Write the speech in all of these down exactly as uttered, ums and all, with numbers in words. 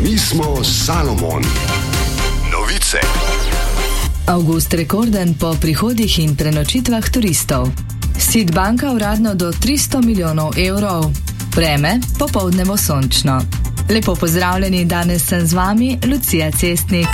Mi smo Salomon. Novice. Avgust rekorden po prihodih in prenočitvah turistov. SID banka uradno do tristo milijonov evrov. Vreme popoldne bo sončno. Lepo pozdravljeni, danes sem z vami Lucija Cestnik.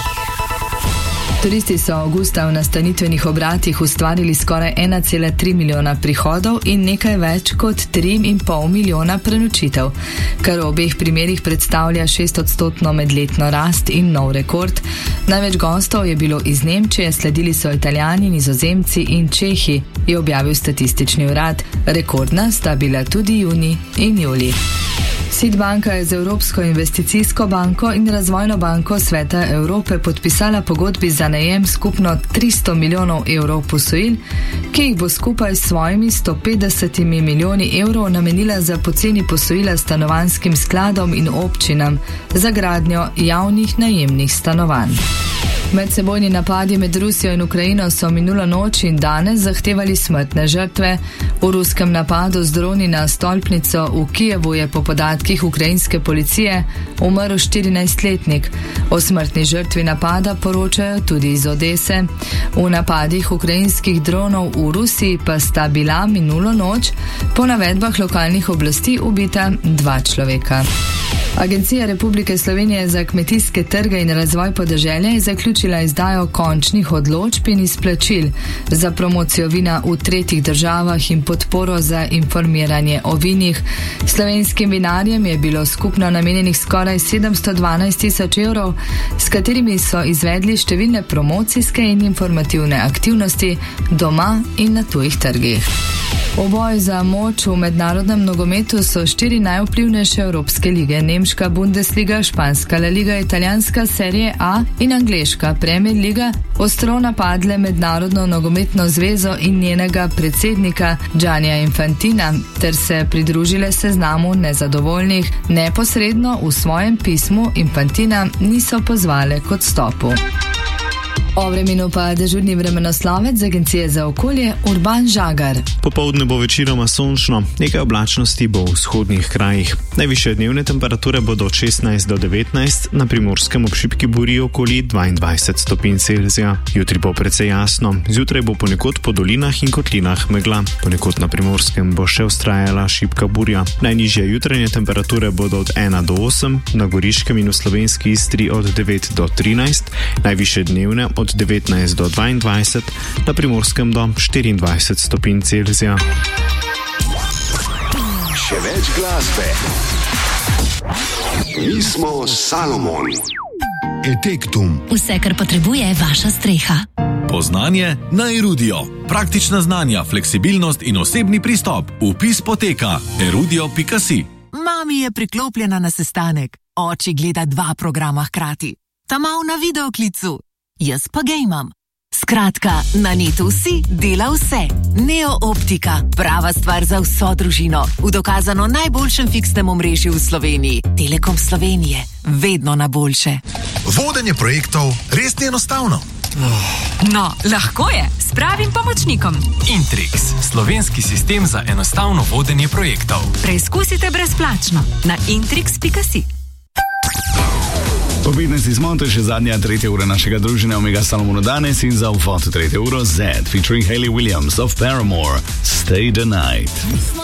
Turisti so avgusta v nastanitvenih obratih ustvarili skoraj ena cela tri milijona prihodov in nekaj več kot tri in pol milijona prenočitev, kar v obeh primerih predstavlja šestodstotno medletno rast in nov rekord. Največ gostov je bilo iz Nemčije, sledili so Italijani, Nizozemci in Čehi, je objavil statistični urad. Rekordna sta bila tudi junij in julij. SID banka je z Evropsko investicijsko banko in Razvojno banko Sveta Evrope podpisala pogodbi za najem skupno tristo milijonov evrov posojil, ki jih bo skupaj s svojimi sto petdesetimi milijoni evrov namenila za poceni posojila stanovanjskim skladom in občinam za gradnjo javnih najemnih stanovanj. Medsebojni napadi med Rusijo in Ukrajino so minulo noč in danes zahtevali smrtne žrtve. V ruskem napadu z droni na stolpnico v Kijevu je po podatkih ukrajinske policije umrl štirinajstletnik. O smrtni žrtvi napada poročajo tudi iz Odese. V napadih ukrajinskih dronov v Rusiji pa sta bila minulo noč po navedbah lokalnih oblasti ubita dva človeka. Agencija Republike Slovenije za kmetijske trge in razvoj podeželja je zaključila izdajo končnih odločb in izplačil za promocijo vina v tretjih državah in podporo za informiranje o vinih. Slovenskim vinarjem je bilo skupno namenjenih skoraj sedemsto dvanajst tisoč evrov, s katerimi so izvedli številne promocijske in informativne aktivnosti doma in na tujih trgih. V boju za moč v mednarodnem nogometu so štiri najvplivnejše evropske lige: nemška Bundesliga, španska La Liga, italijanska Serie A in angleška Premier Liga ostro napadle Mednarodno nogometno zvezo in njenega predsednika Giannija Infantina ter se pridružile seznamu nezadovoljnih. Neposredno v svojem pismu Infantina niso pozvale k odstopu. O vremenu pa dežurni vremenoslovec z Agencije za okolje Urban Žagar. Popoldne bo večinoma sončno, nekaj oblačnosti bo v vzhodnih krajih. Najvišje dnevne temperature bodo od šestnajst do devetnajst, na Primorskem ob šibki burji okoli dvaindvajset stopinj Celzija. Jutri bo precej jasno, zjutraj bo ponekod po dolinah in kotlinah megla, ponekod na Primorskem bo še vztrajala šibka burja. Najnižje jutranje temperature bodo od ena do osem, na Goriškem in v slovenski Istri od devet do trinajst, najvišje dnevne od devetnajst do dvaindvajset, na Primorskem do štiriindvajset stopinj Celzija. Še več glasbe. Mi smo Salomon. Etektum. Vse, kar potrebuje vaša streha. Poznanje na Erudio. Praktična znanja, fleksibilnost in osebni pristop. Vpis poteka erudio pika si. Mami je priklopljena na sestanek. Oči gleda dva programa hkrati. Ta mal na videoklicu. Jaz pa gejmam. Skratka, na netu si dela vse. Neo Optika, prava stvar za vso družino. V dokazano najboljšem fiksnem omrežju v Sloveniji. Telekom Slovenije. Vedno na boljše. Vodenje projektov res ni enostavno. No, lahko je, s pravim pomočnikom. Intrix, slovenski sistem za enostavno vodenje projektov. Preizkusite brezplačno na intrix pika si. Po petnajsti smo, to je še zadnja tretja ura našega druženja Omega Salomonu danes in za uvod tretjo uro Z, featuring Hayley Williams of Paramore, Stay the Night.